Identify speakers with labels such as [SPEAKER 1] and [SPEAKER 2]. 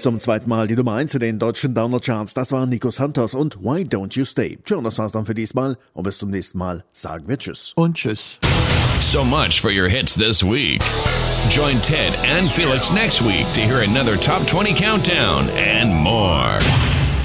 [SPEAKER 1] Zum zweiten Mal die Nummer 1 in den deutschen Download-Charts. Das waren Nico Santos und Why Don't You Stay. Tja, und das war's dann für diesmal. Und bis zum nächsten Mal sagen wir Tschüss.
[SPEAKER 2] Und Tschüss.
[SPEAKER 3] So much for your hits this week. Join Ted and Felix next week to hear another Top 20 countdown and more.